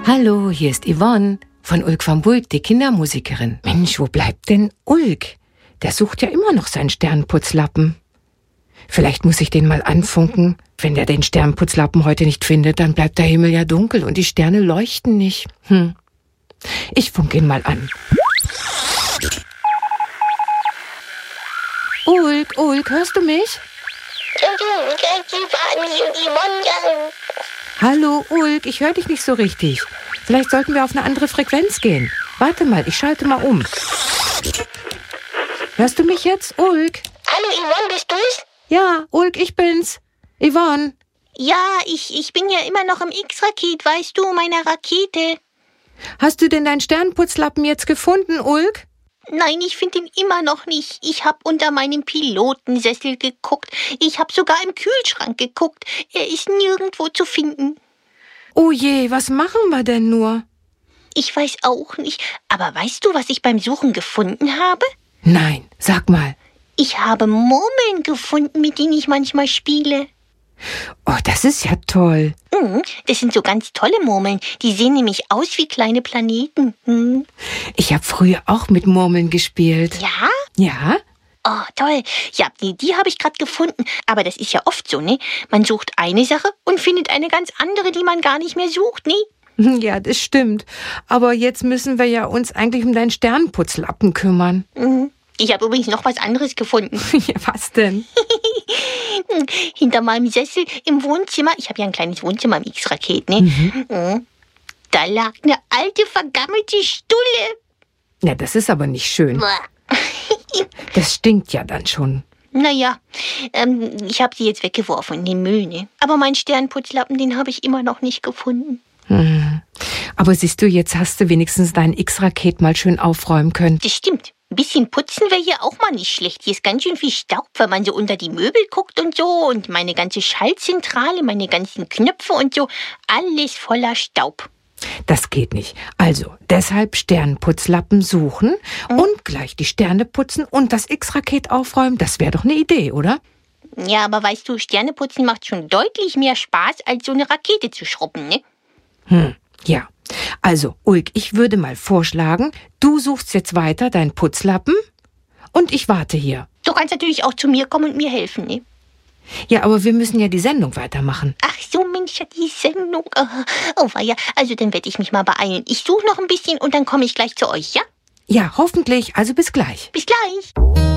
Hallo, hier ist Yvonne von Ulk van Bulk, die Kindermusikerin. Mensch, wo bleibt denn Ulk? Der sucht ja immer noch seinen Sternenputzlappen. Vielleicht muss ich den mal anfunken. Wenn der den Sternenputzlappen heute nicht findet, dann bleibt der Himmel ja dunkel und die Sterne leuchten nicht. Ich funke ihn mal an. Ulk, hörst du mich? Hallo, Ulk, ich höre dich nicht so richtig. Vielleicht sollten wir auf eine andere Frequenz gehen. Warte mal, ich schalte mal um. Hörst du mich jetzt, Ulk? Hallo, Yvonne, bist du's? Ja, Ulk, ich bin's. Yvonne. Ja, ich bin ja immer noch im X-Raket, weißt du, meiner Rakete. Hast du denn deinen Sternenputzlappen jetzt gefunden, Ulk? Nein, ich finde ihn immer noch nicht. Ich habe unter meinem Pilotensessel geguckt. Ich habe sogar im Kühlschrank geguckt. Er ist nirgendwo zu finden. Oh je, was machen wir denn nur? Ich weiß auch nicht. Aber weißt du, was ich beim Suchen gefunden habe? Nein, sag mal. Ich habe Murmeln gefunden, mit denen ich manchmal spiele. Oh, das ist ja toll. Das sind so ganz tolle Murmeln. Die sehen nämlich aus wie kleine Planeten. Ich habe früher auch mit Murmeln gespielt. Ja? Ja? Oh, toll. Ja, die habe ich gerade gefunden. Aber das ist ja oft so, ne? Man sucht eine Sache und findet eine ganz andere, die man gar nicht mehr sucht, ne? Ja, das stimmt. Aber jetzt müssen wir ja uns eigentlich um deinen Sternenputzlappen kümmern. Ich habe übrigens noch was anderes gefunden. Ja, was denn? Hinter meinem Sessel im Wohnzimmer. Ich habe ja ein kleines Wohnzimmer im X-Raket, ne? Da lag eine alte, vergammelte Stulle. Ja, das ist aber nicht schön. Das stinkt ja dann schon. Naja, ich habe sie jetzt weggeworfen in den Müll, ne? Aber meinen Sternenputzlappen, den habe ich immer noch nicht gefunden. Aber siehst du, jetzt hast du wenigstens dein X-Raket mal schön aufräumen können. Das stimmt. Ein bisschen putzen wäre hier auch mal nicht schlecht. Hier ist ganz schön viel Staub, wenn man so unter die Möbel guckt und so. Und meine ganze Schaltzentrale, meine ganzen Knöpfe und so. Alles voller Staub. Das geht nicht. Also, deshalb Sternenputzlappen suchen und gleich die Sterne putzen und das X-Raket aufräumen. Das wäre doch eine Idee, oder? Ja, aber weißt du, Sterneputzen macht schon deutlich mehr Spaß, als so eine Rakete zu schrubben, ne? Ja. Also, Ulk, ich würde mal vorschlagen, du suchst jetzt weiter deinen Putzlappen und ich warte hier. Du kannst natürlich auch zu mir kommen und mir helfen, ne? Ja, aber wir müssen ja die Sendung weitermachen. Ach so, Mensch, die Sendung. Oh, ja, also dann werde ich mich mal beeilen. Ich suche noch ein bisschen und dann komme ich gleich zu euch, ja? Ja, hoffentlich. Also bis gleich. Bis gleich.